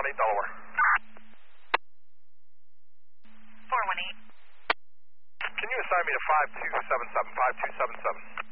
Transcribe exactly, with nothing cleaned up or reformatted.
one eight, Delaware. four one eight. Can you assign me to five two seven seven, five two seven seven?